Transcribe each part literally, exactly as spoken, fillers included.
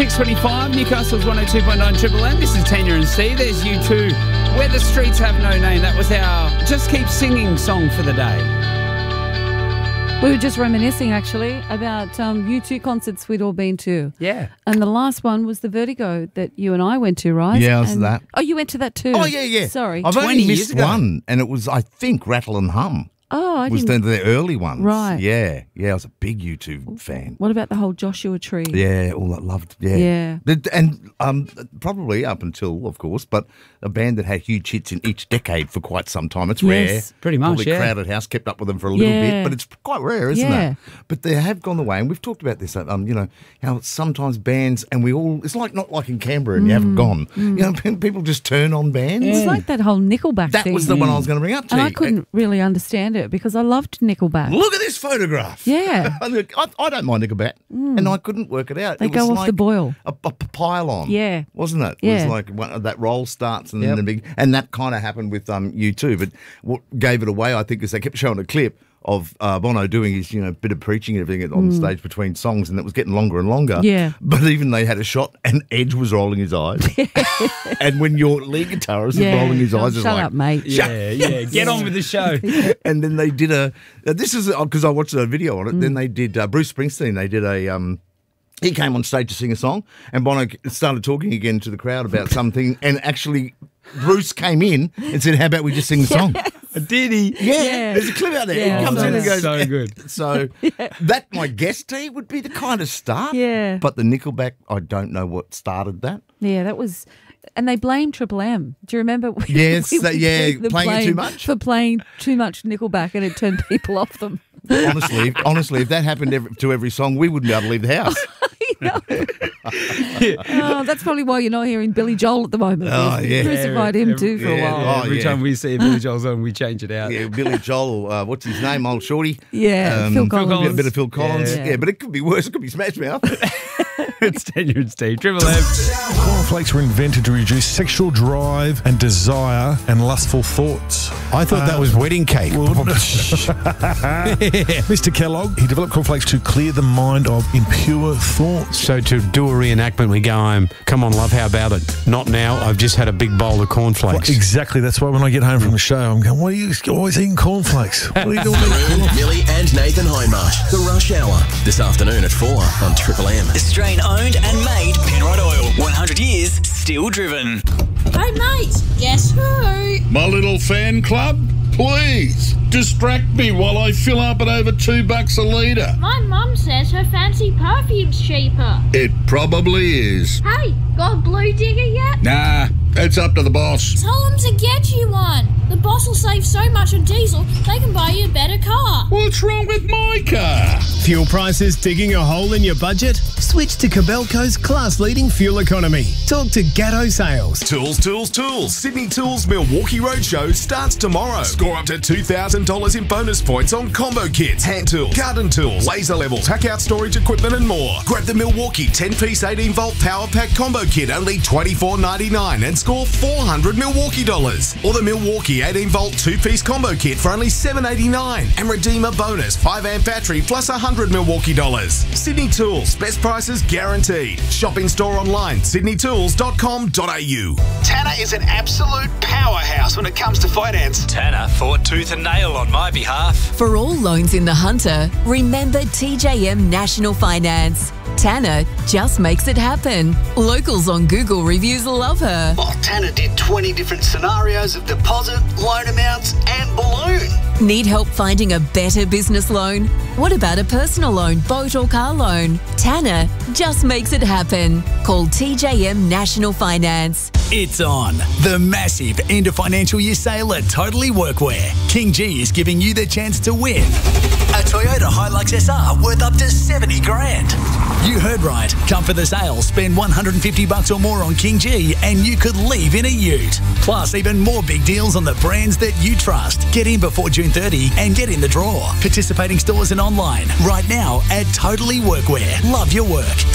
six twenty-five, Newcastle's one oh two point nine Triple M. This is Tanya and C. There's U two. Where the Streets Have No Name. That was our Just Keep Singing song for the day. We were just reminiscing, actually, about um, U two concerts we'd all been to. Yeah. And the last one was the Vertigo that you and I went to, right? Yeah, I was and, at that. Oh, you went to that too? Oh, yeah, yeah. Sorry. I've only twenty years missed ago. one, and it was, I think, Rattle and Hum. Oh, I was didn't. the, the early ones. Right. Yeah. Yeah, I was a big U two fan. What about the whole Joshua Tree? Yeah, all that loved. Yeah. Yeah. The- And um, probably up until, of course, but a band that had huge hits in each decade for quite some time. It's rare. Yes. Pretty much, Probably yeah. Crowded House kept up with them for a little Yeah. bit, but it's quite rare, isn't Yeah. it? But they have gone the way, and we've talked about this. Um, you know, how sometimes bands, and we all, it's like not like in Canberra, and you Mm. haven't gone. You know, people just turn on bands. It's like that whole Nickelback That thing. was the one I was going to bring up to And you. I couldn't really understand it because I loved Nickelback. Look at this photograph. Yeah. Look, I, I don't mind Nickelback, and I couldn't work it out. They it was go off like the boil. A, a pylon. Yeah. Wasn't it? It Yeah. was like one, that roll starts and Yep. then the big, and that kind of happened with um U two. But what gave it away, I think, is they kept showing a clip of uh, Bono doing his, you know, bit of preaching and everything on the stage between songs, and it was getting longer and longer. Yeah. But even they had a shot, and Edge was rolling his eyes. And when your lead guitarist Yeah. is rolling his Oh, eyes, it's shut like, up, mate. Yeah, yeah. Get on with the show. and then they did a. uh, This is because I watched a video on it. Mm. Then they did uh, Bruce Springsteen. They did a. Um, he came on stage to sing a song, and Bono started talking again to the crowd about something. And actually, Bruce came in and said, "How about we just sing the song?" Did he? Yeah, Yeah. there's a clip out there. Yeah, he comes I in and saw goes, that. So good. So that, my guess, T, would be the kind of start. Yeah. But the Nickelback, I don't know what started that. Yeah, that was, and they blamed Triple M. Do you remember? We, Yes, we that- would yeah, take the playing it too blame much. for playing too much Nickelback, and it turned people off them. Honestly, if, honestly, if that happened every, to every song, we wouldn't be able to leave the house. Oh, that's probably why you're not hearing Billy Joel at the moment. Oh, We've yeah. crucified him too for a yeah. while. Oh, Every yeah. time we see a Billy Joel song, we change it out. Yeah, Billy Joel, uh, what's his name? Old Shorty. Yeah, Phil Collins. Yeah, a bit of Phil Collins. Yeah. Yeah. but it could be worse. It could be Smash Mouth. It's Tanya and Steve. Triple M. Cornflakes were invented to reduce sexual drive and desire and lustful thoughts. I thought that was wedding cake. Mister Kellogg, he developed cornflakes to clear the mind of impure thoughts. So to do a reenactment, we go home, come on, love, how about it? Not now, I've just had a big bowl of cornflakes. Well, exactly. That's why when I get home from the show, I'm going, why are you always eating cornflakes? What are you doing? Maroon, Millie and Nathan Hindmarsh. The Rush Hour. This afternoon at four on Triple M. Australian owned and made Penrod Oil. one hundred years, still driven. Hey mate, guess who? My little fan club? Please, distract me while I fill up at over two bucks a litre. My mum says her fancy perfume's cheaper. It probably is. Hey, got a blue digger yet? Nah, it's up to the boss. Tell them to get you one. The boss will save so much on diesel, they can buy you a better car. What's wrong with my car? Fuel prices digging a hole in your budget? Switch to Cabelco's class-leading fuel economy. Talk to Gatto Sales. Tools, Tools, Tools. Sydney Tools Milwaukee Roadshow starts tomorrow. Score up to two thousand dollars in bonus points on combo kits, hand tools, garden tools, laser levels, pack-out storage equipment and more. Grab the Milwaukee ten-piece eighteen volt power pack combo kit, only twenty-four ninety-nine, and score four hundred Milwaukee dollars. Or the Milwaukee eighteen volt two-piece combo kit for only seven ninety-nine, and redeem a bonus five amp battery plus one hundred Milwaukee dollars. Sydney Tools, best prices guaranteed. Shop in store online, sydney tools dot com dot a u. Tanner is an absolute powerhouse when it comes to finance. Tanner fought tooth and nail on my behalf. For all loans in the Hunter, remember T J M National Finance. Tanner just makes it happen. Locals on Google reviews love her. Oh, Tanner did twenty different scenarios of deposit, loan amounts, and balloon. Need help finding a better business loan? What about a personal loan, boat or car loan? Tanner just makes it happen. Call T J M National Finance. It's on. The massive end of financial year sale at Totally Workwear. King G is giving you the chance to win a Toyota Hilux S R worth up to seventy grand. You heard right. Come for the sale, spend one hundred fifty bucks or more on King G and you could leave in a ute. Plus, even more big deals on the brands that you trust. Get in before June thirtieth and get in the draw. Participating stores and online right now at Totally Workwear. Love your work. T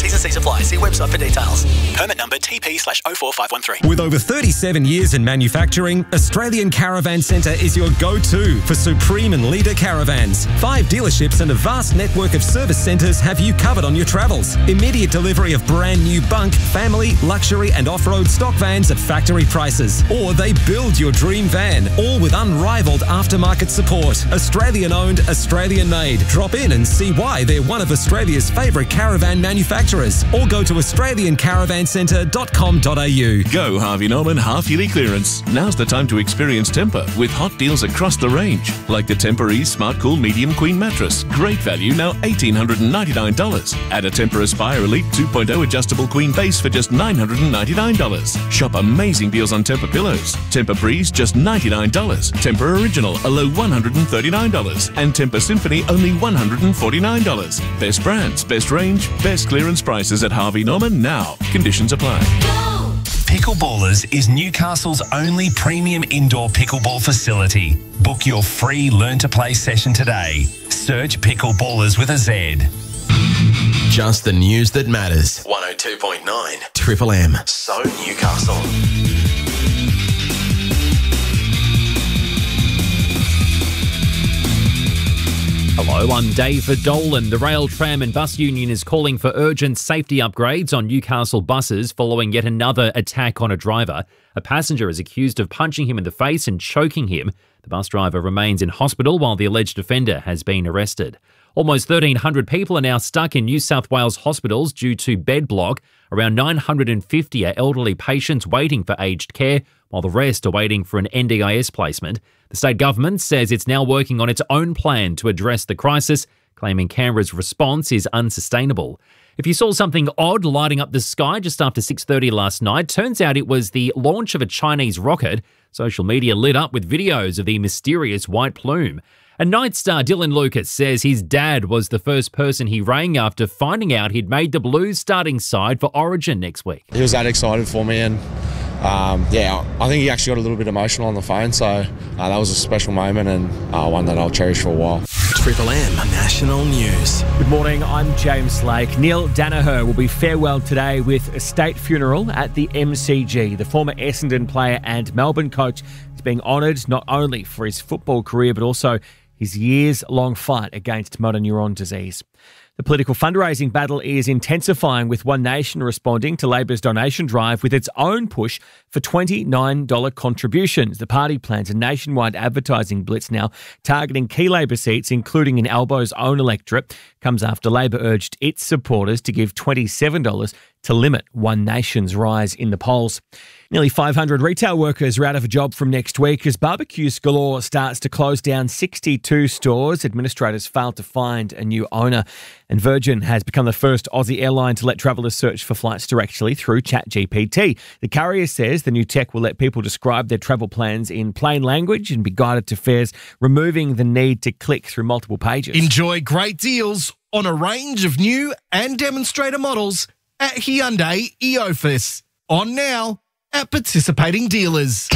T's and C's apply. See website for details. Permit number T P slash oh four five one three. With over thirty-seven years in manufacturing, Australian Caravan Centre is your go-to for supreme and leader caravans. Five dealerships and a vast network of service centres have you covered on your travels. Immediate delivery of brand new bunk, family, luxury and off-road stock vans at factory prices. Or they build your dream van, all with unrivaled aftermarket support. Australian-owned, Australian-made. Drop in and see why they're one of Australia's favourite caravan manufacturers. Or go to australian caravan centre dot com dot a u. Go Harvey Norman half-yearly clearance. Now's the time to experience Tempur with hot deals across the range. Like the Tempur Ease Smart Cool Medium Queen Mattress. Great value, now one thousand eight hundred ninety-nine dollars. Add a Tempur Aspire Elite two point oh adjustable queen base for just nine hundred ninety-nine dollars. Shop amazing deals on Tempur pillows. Tempur Breeze, just ninety-nine dollars. Tempur Original, a low one hundred thirty-nine dollars. And Tempur Symphony, only one hundred forty-nine dollars. Best brands, best range, best clearance prices at Harvey Norman now. Conditions apply. Pickleballers is Newcastle's only premium indoor pickleball facility. Book your free Learn to Play session today. Search Pickleballers with a Z. Just the news that matters. one oh two point nine Triple M. So Newcastle. Hello, I'm David Dolan. The Rail, Tram and Bus Union is calling for urgent safety upgrades on Newcastle buses following yet another attack on a driver. A passenger is accused of punching him in the face and choking him. The bus driver remains in hospital while the alleged offender has been arrested. Almost thirteen hundred people are now stuck in New South Wales hospitals due to bed block. Around nine hundred fifty are elderly patients waiting for aged care, while the rest are waiting for an N D I S placement. The state government says it's now working on its own plan to address the crisis, claiming Canberra's response is unsustainable. If you saw something odd lighting up the sky just after six thirty last night, turns out it was the launch of a Chinese rocket. Social media lit up with videos of the mysterious white plume. And night star Dylan Lucas says his dad was the first person he rang after finding out he'd made the Blues starting side for Origin next week. He was that excited for me, and um, yeah, I think he actually got a little bit emotional on the phone, so uh, that was a special moment and uh, one that I'll cherish for a while. Triple M National News. Good morning, I'm James Lake. Neil Danaher will be farewelled today with a state funeral at the M C G. The former Essendon player and Melbourne coach is being honoured not only for his football career but also his years-long fight against motor neuron disease. The political fundraising battle is intensifying, with One Nation responding to Labor's donation drive with its own push for twenty-nine dollars contributions. The party plans a nationwide advertising blitz now targeting key Labor seats, including in Albo's own electorate. Comes after Labor urged its supporters to give twenty-seven dollars to limit One Nation's rise in the polls. Nearly five hundred retail workers are out of a job from next week as Barbecues Galore starts to close down sixty-two stores. Administrators failed to find a new owner. And Virgin has become the first Aussie airline to let travellers search for flights directly through ChatGPT. The carrier says the new tech will let people describe their travel plans in plain language and be guided to fares, removing the need to click through multiple pages. Enjoy great deals on a range of new and demonstrator models at Hyundai Eofus. On now at participating dealers.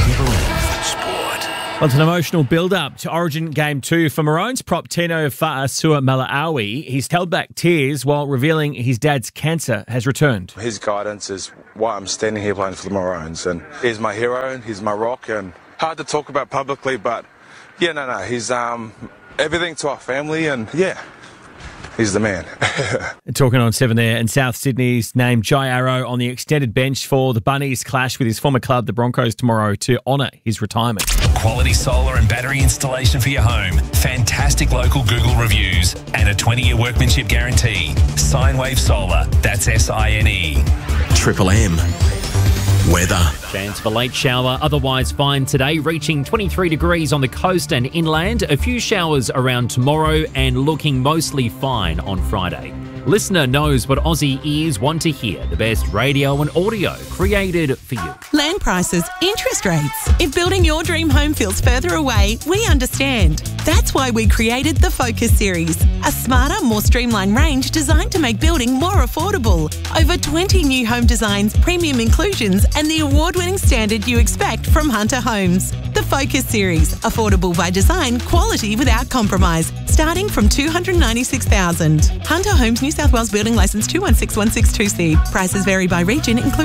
Well, it's an emotional build-up to Origin Game two for Maroons prop Tino Fa'asua Malaawi. He's held back tears while revealing his dad's cancer has returned. His guidance is why I'm standing here playing for the Maroons, and he's my hero, he's my rock, and hard to talk about publicly, but yeah, no, no, he's um, everything to our family, and yeah, he's the man. Talking on seven there, and South Sydney's named Jai Arrow on the extended bench for the Bunnies' clash with his former club, the Broncos, tomorrow to honour his retirement. Quality solar and battery installation for your home. Fantastic local Google reviews and a twenty-year workmanship guarantee. Sinewave Solar. That's S I N E. Triple M. Weather. Chance for late shower, otherwise fine today, reaching twenty-three degrees on the coast and inland. A few showers around tomorrow and looking mostly fine on Friday. Listener knows what Aussie ears want to hear. The best radio and audio created for you. Land prices, interest rates. If building your dream home feels further away, we understand. That's why we created the Focus series, a smarter, more streamlined range designed to make building more affordable. Over twenty new home designs, premium inclusions, and the award-winning standard you expect from Hunter Homes. The Focus series, affordable by design, quality without compromise. starting from two hundred ninety-six thousand dollars. Hunter Homes New South Wales Building Licence two one six one six two C. Prices vary by region, including